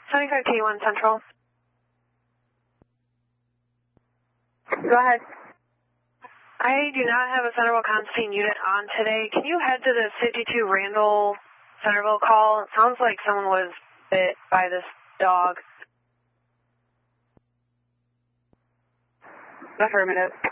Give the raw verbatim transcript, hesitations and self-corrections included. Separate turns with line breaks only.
seventy-five T one Central.
Go ahead.
I do not have a Centerville Constantine unit on today. Can you head to the fifty-two Randall Centerville call? It sounds like someone was bit by this dog.
Affirmative.